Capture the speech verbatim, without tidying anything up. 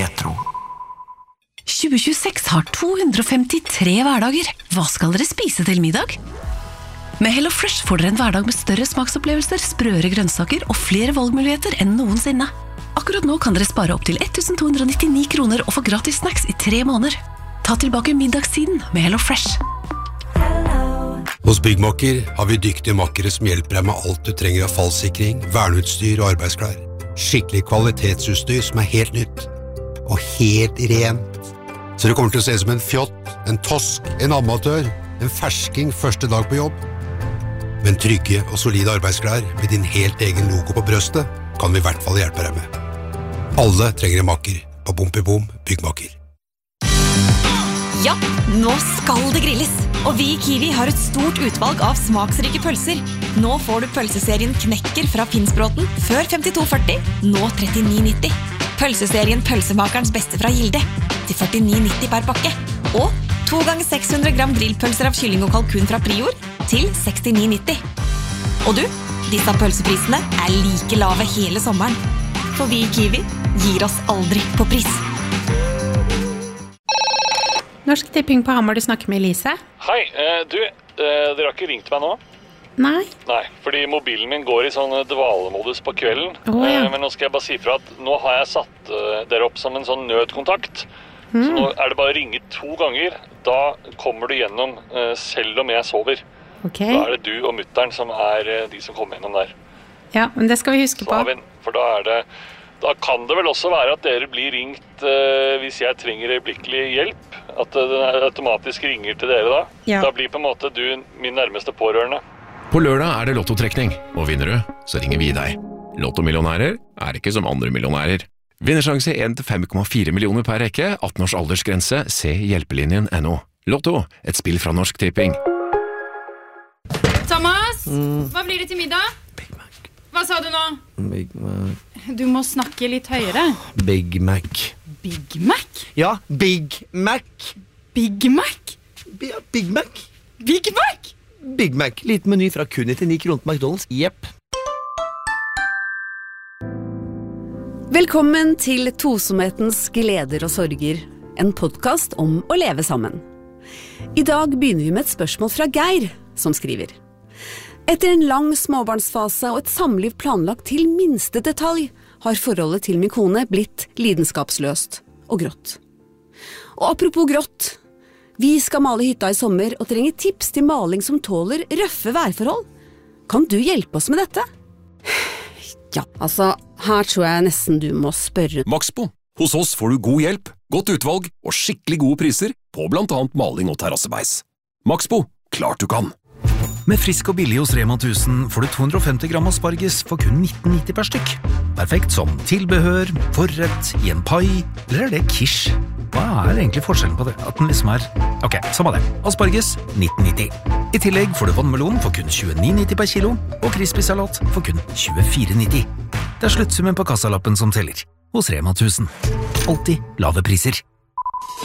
Petro. tjue tjueseks har to hundre femtitre hverdager. Hva skal dere spise til middag? Med Hello Fresh får dere en hverdag med større smaksopplevelser, sprøere grønnsaker og flere valgmuligheter enn noensinne. Akkurat nå kan dere spare opp til to hundre nittini kroner og få gratis snacks i tre måneder. Ta tilbake middagssiden med Hello Fresh. Hos Byggmakker har vi dyktige makkere som hjelper deg med alt du trenger av fallsikring, verneutstyr og arbeidsklær. Skikkelig kvalitetsutstyr som er helt nytt. Og helt rent. Så det kommer til å se som en fjott, en tosk, en amatør, en fersking første dag på jobb. Men trygge og solide arbeidsklær med din helt egen logo på brøstet kan vi i hvert fall hjelpe deg med. Alle trenger en makker på Bompibom Byggmakker. Ja, nå skal det grilles, og vi i Kiwi har et stort utvalg av smaksrike pølser. Nå får du pølseserien Knekker fra Finnsbråten, før femtito førti, nå trettini nitti. Pølseserien Pølsemakerens beste fra Gilde, til førtini nitti per pakke. Og to ganger seks hundre gram grillpølser av kylling og kalkun fra Prior, til sekstini nitti. Og du, disse pølseprisene er like lave hele sommeren. For vi i Kiwi gir oss aldri på pris. Norsk Tipping på Hamar, du snakker med Elise. Hei, eh, du, eh, dere har ikke ringt meg nå? Nei. Nei, fordi mobilen min går i sånn dvalemodus på kvelden. Oh, ja. eh, Men nå skal jeg bare si fra at nå har jeg satt eh, dere opp som en sånn nødkontakt. Mm. Så nå er det bare å ringe to ganger. Da kommer du gjennom eh, selv om jeg sover. Okay. Da er det du og mutteren som er eh, de som kommer gjennom der. Ja, men det skal vi huske Så på. Vi, for da er det... Da kan det vel også være at dere blir ringt uh, hvis jeg trenger øyeblikkelig hjelp. At uh, den automatisk ringer til dere da. Ja. Da blir på en måte du min nærmeste pårørende. På lørdag er det lottotrekning, og vinner du, så ringer vi deg. Lottomillionærer er ikke som andre millionærer. Vinnersjanse en til fem komma fire millioner per rekke, atten års aldersgrense, se hjelpelinjen punktum no. Lotto, et spill fra Norsk Tipping. Thomas, mm. hva blir det til middag? Big Mac. Hva sa du nå? Big Mac. Du må snakke litt høyere. Big Mac. Big Mac? Ja, Big Mac. Big Mac? B Big Mac. Big Mac? Big Mac. Litt meny fra kun nittini kroner på McDonald's. Jepp. Velkommen til Tosomhetens gleder og sorger. En podcast om å leve sammen. I dag begynner vi med et spørsmål fra Geir, som skriver. Etter en lang småbarnsfase og et samliv planlagt til minste detalj, har forholdet til min kone blitt lidenskapsløst og grått. Og apropos grått, vi skal male hytta i sommer og trenger tips til maling som tåler røffe værforhold. Kan du hjelpe oss med dette? Ja, altså, her tror jeg nesten du må spørre. Maxbo. Hos oss får du god hjelp, godt utvalg og skikkelig gode priser på blant annet maling og terrassebeis. Maxbo. Klart du kan. Med frisk og billig hos Rema tusen får du to hundre femti gram asparges for kun nitten nitti per stykk. Perfekt som tilbehør, forrett, i en pai, eller er det quiche? Hva er egentlig forskjellen på det? At den liksom er... Ok, samme det. Asparges, nitten nitti. I tillegg får du vannmelon for kun tjueni nitti per kilo, og crispy-salat for kun tjuefire nitti. Det er sluttsummen på kassalappen som teller. Hos Rema tusen. Alltid lave priser.